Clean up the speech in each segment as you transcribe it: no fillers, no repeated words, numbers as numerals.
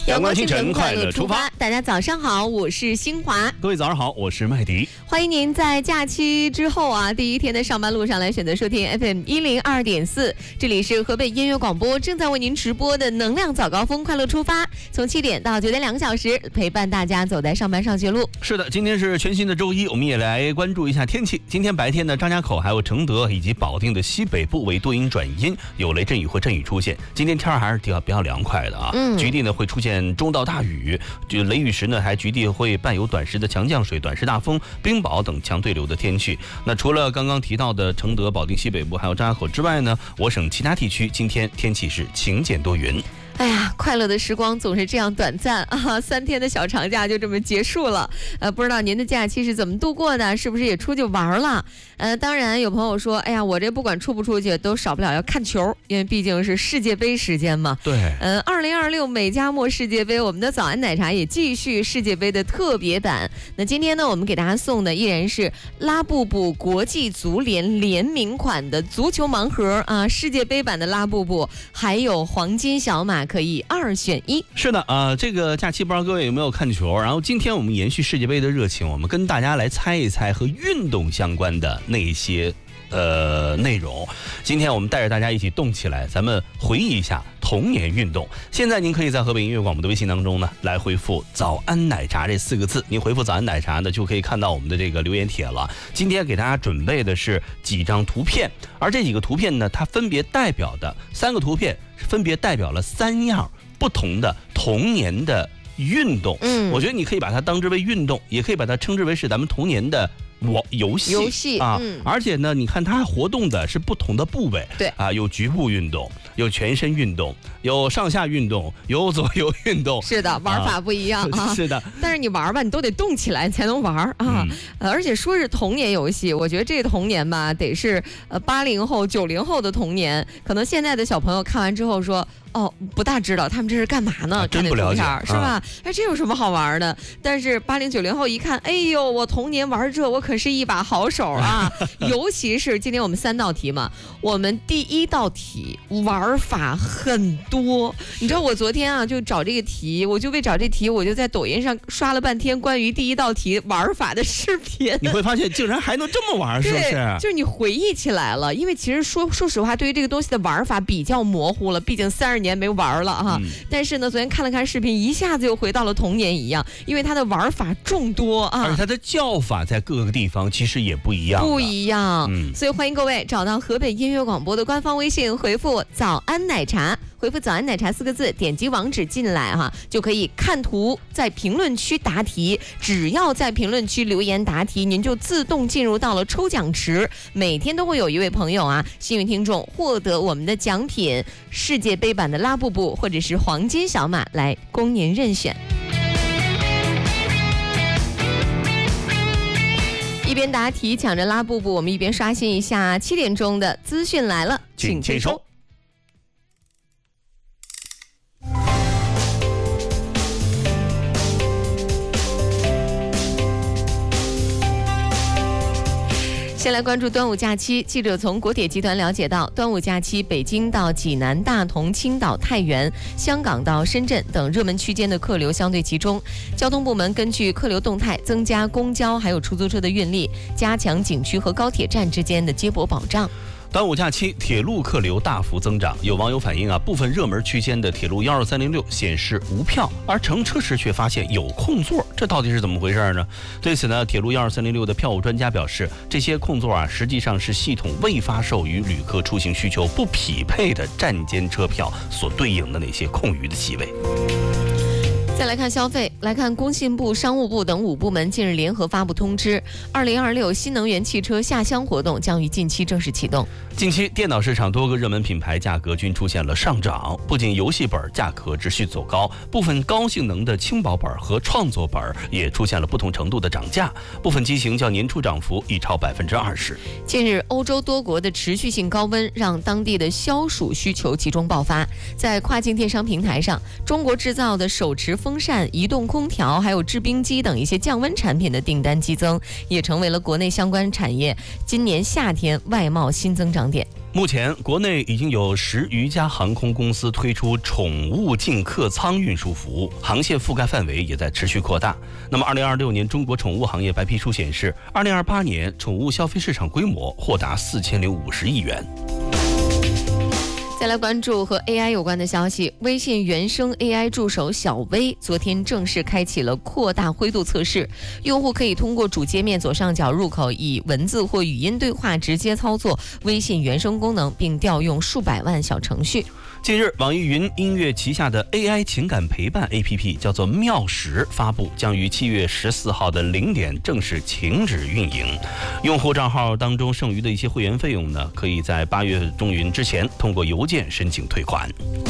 阳光清晨，快乐出发。 大家早上好，我是新华。 各位早上好，我是麦迪。 欢迎您在假期之后第一天的上班路上来选择收听 FM 102.4，这里是河北音乐广播正在为您直播的能量早高峰，快乐出发，从7点到9点2个小时，陪伴大家走在上班上学路。 是的，今天是全新的周一，我们也来关注一下天气。今天白天呢，张家口还有承德以及保定的西北部为多云转阴，有雷阵雨或阵雨出现。今天天还是比较凉快的局地呢会出现中到大雨，就雷雨时呢还局地会伴有短时的强降水、短时大风、冰雹等强对流的天气。那除了刚刚提到的承德、保定西北部还有张家口之外呢，我省其他地区今天天气是晴间多云。 哎呀，快乐的时光总是这样短暂3天的小长假就这么结束了。不知道您的假期是怎么度过的？是不是也出去玩了？当然有朋友说，哎呀，我这不管出不出去都少不了要看球，因为毕竟是世界杯时间嘛。 对。 2026美加墨世界杯，我们的早安奶茶也继续世界杯的特别版。那今天呢，我们给大家送的依然是拉布布国际足联联名款的足球盲盒世界杯版的拉布布，还有黄金小马。可以2选1。 是的这个假期不知道各位有没有看球，然后今天我们延续世界杯的热情，我们跟大家来猜一猜和运动相关的那些内容。今天我们带着大家一起动起来，咱们回忆一下童年运动。现在您可以在河北音乐广播的微信当中呢来回复早安奶茶这4个字，您回复早安奶茶呢就可以看到我们的这个留言帖了。今天给大家准备的是几张图片，而这几个图片呢，它分别代表的3个图片分别代表了3样不同的童年的运动。我觉得你可以把它当之为运动，也可以把它称之为是咱们童年的游戏而且呢，你看它活动的是不同的部位， 对有局部运动，有全身运动，有上下运动，有左右运动。 是的，玩法不一样是的， 但是你玩吧，你都得动起来才能玩而且说是童年游戏，我觉得这个童年吧，得是80后、90后的童年，可能现在的小朋友看完之后说。不大知道他们这是干嘛呢？ 真不了解是吧？这有什么好玩的？但是80、90后一看，哎呦，我童年玩这，我可是一把好手尤其是今天我们3道题嘛，我们第1道题玩法很多。你知道我昨天就找这个题，我就为找这题，我就在抖音上刷了半天关于第1道题玩法的视频。 你会发现竟然还能这么玩，是不是？ 就是你回忆起来了，因为其实说实话，对于这个东西的玩法比较模糊了，毕竟30年没玩了但是呢，昨天看了看视频，一下子又回到了童年一样，因为它的玩法众多而且它的叫法在各个地方其实也不一样， 所以欢迎各位找到河北音乐广播的官方微信，回复早安奶茶，回复早安奶茶4个字，点击网址进来就可以看图，在评论区答题。只要在评论区留言答题，您就自动进入到了抽奖池，每天都会有一位朋友幸运听众获得我们的奖品世界杯版的拉布布或者是黄金小马来供您任选。一边答题抢着拉布布，我们一边刷新一下7点钟的资讯来了， 请接收。 先来关注端午假期，记者从国铁集团了解到，端午假期北京到济南、大同、青岛、太原、香港到深圳等热门区间的客流相对集中。交通部门根据客流动态，增加公交还有出租车的运力，加强景区和高铁站之间的接驳保障。 端午假期铁路客流大幅增长，有网友反映部分热门区间的铁路12306显示无票，而乘车时却发现有空座，这到底是怎么回事呢？对此呢，铁路12306的票务专家表示，这些空座实际上是系统未发售与旅客出行需求不匹配的站间车票所对应的那些空余的席位。 再来看消费，来看工信部、商务部等5部门近日联合发布通知，2026新能源汽车下乡活动将于近期正式启动。 近期电脑市场多个热门品牌价格均出现了上涨，不仅游戏本价格持续走高，部分高性能的轻薄本和创作本也出现了不同程度的涨价，部分机型较年初涨幅已超20%。 近日，欧洲多国的持续性高温让当地的消暑需求集中爆发，在跨境电商平台上，中国制造的手持风扇、移动空调还有制冰机等一些降温产品的订单激增，也成为了国内相关产业今年夏天外贸新增长点。 目前，国内已经有10余家航空公司推出宠物进客舱运输服务，航线覆盖范围也在持续扩大。那么，2026年中国宠物行业白皮书显示，2028年宠物消费市场规模或达4050亿元。 再来关注和 AI 有关的消息，微信原生 AI 助手小微昨天正式开启了扩大灰度测试，用户可以通过主界面左上角入口以文字或语音对话直接操作微信原生功能，并调用数百万小程序。 近日，网易云音乐旗下的 AI 情感陪伴 APP 叫做妙识发布，将于7月14号的0点正式停止运营。用户账号当中剩余的一些会员费用呢，可以在8月中旬之前通过邮件申请退款。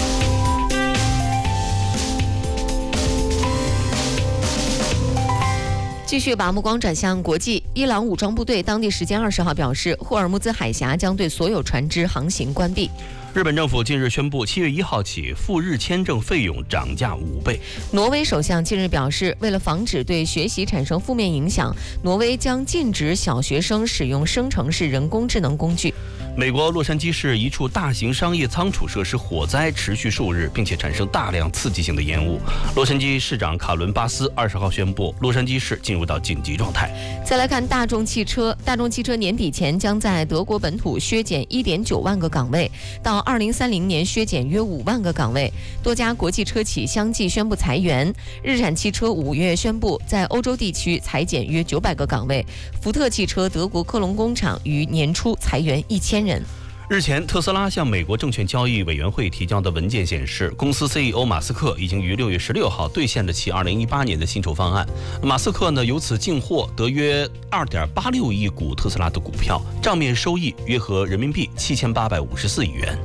继续把目光转向国际，伊朗武装部队当地时间20号表示，霍尔木兹海峡将对所有船只航行关闭。 日本政府近日宣布，7月1号起赴日签证费用涨价5倍。 挪威首相近日表示，为了防止对学习产生负面影响，挪威将禁止小学生使用生成式人工智能工具。 美国洛杉矶市一处大型商业仓储设施火灾持续数日，并且产生大量刺激性的烟雾。洛杉矶市长卡伦巴斯20号宣布，洛杉矶市进入到紧急状态。 再来看大众汽车，大众汽车年底前将在德国本土削减1.9万个岗位，到2030年削减约5万个岗位。多家国际车企相继宣布裁员。日产汽车5月宣布在欧洲地区裁减约900个岗位。福特汽车德国科隆工厂于年初裁员1000人。 日前，特斯拉向美国证券交易委员会提交的文件显示，公司 CEO 马斯克已经于6月16号兑现了其2018年的薪酬方案。马斯克呢，由此净获得约2.86亿股特斯拉的股票，账面收益约合人民币7854亿元。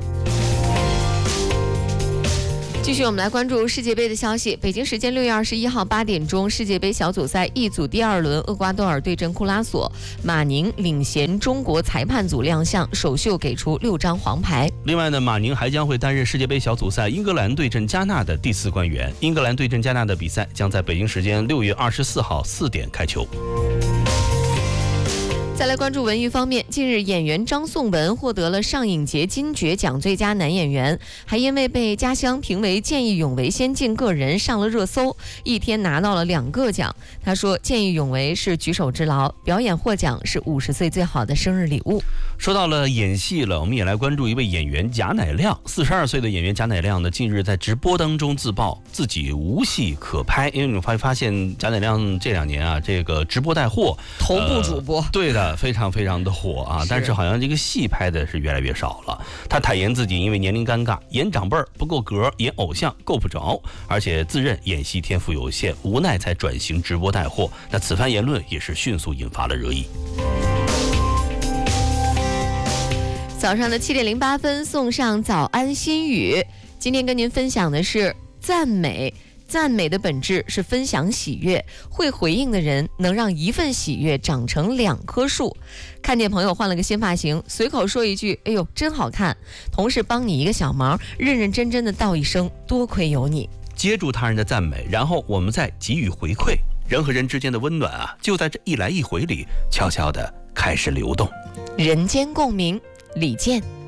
继续，我们来关注世界杯的消息。北京时间6月21号8点钟，世界杯小组赛 E 组第2轮，厄瓜多尔对阵库拉索，马宁领衔中国裁判组亮相，首秀给出6张黄牌。 另外呢，马宁还将会担任世界杯小组赛英格兰对阵加纳的第4官员。英格兰对阵加纳的比赛将在北京时间6月24号4点开球。 再来关注文娱方面，近日演员张颂文获得了上影节金爵奖最佳男演员，还因为被家乡评为见义勇为先进个人上了热搜，一天拿到了2个奖。他说，见义勇为是举手之劳，表演获奖是50岁最好的生日礼物。 说到了演戏了，我们也来关注一位演员贾乃亮。42岁的演员贾乃亮呢，近日在直播当中自曝自己无戏可拍，因为你会发现贾乃亮这2年啊，这个直播带货， 头部主播， 对的，非常非常的火啊，但是好像这个戏拍的是越来越少了。他坦言自己因为年龄尴尬，演长辈不够格，演偶像够不着，而且自认演戏天赋有限，无奈才转型直播带货。那此番言论也是迅速引发了热议。 早上的7点08分，送上早安心语。今天跟您分享的是赞美。赞美的本质是分享喜悦，会回应的人能让一份喜悦长成2棵树。看见朋友换了个新发型，随口说一句哎呦真好看，同事帮你一个小忙，认认真真的道一声多亏有你。 接住他人的赞美，然后我们再给予回馈，人和人之间的温暖啊，就在这一来一回里悄悄地开始流动。 人间共鸣，李健。